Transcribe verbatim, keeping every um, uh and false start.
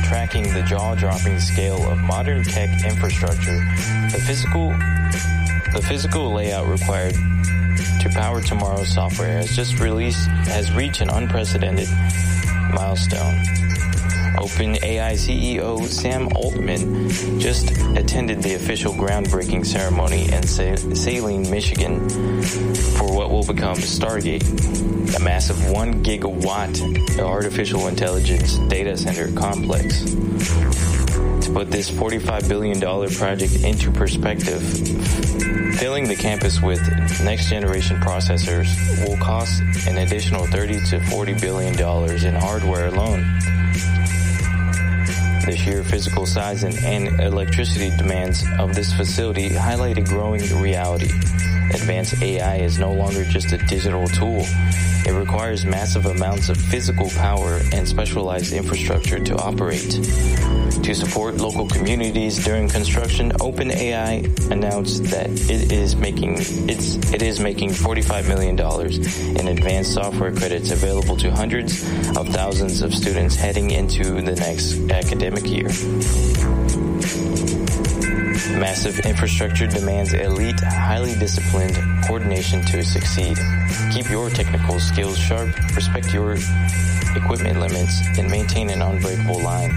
tracking the jaw-dropping scale of modern tech infrastructure, the physical, the physical layout required to power tomorrow's software has just released, has reached an unprecedented milestone. OpenAI C E O Sam Altman just attended the official groundbreaking ceremony in Saline, Michigan for what will become Stargate, a massive one gigawatt artificial intelligence data center complex. To put this forty-five billion dollars project into perspective, filling the campus with next-generation processors will cost an additional thirty to forty billion dollars in hardware alone. The sheer physical size and, and electricity demands of this facility highlight a growing reality. Advanced A I is no longer just a digital tool. It requires massive amounts of physical power and specialized infrastructure to operate. To support local communities during construction, OpenAI announced that it is making it's it is making forty-five million dollars in advanced software credits available to hundreds of thousands of students heading into the next academic year. Massive infrastructure demands elite, highly disciplined coordination to succeed. Keep your technical skills sharp, respect your equipment limits, and maintain an unbreakable line.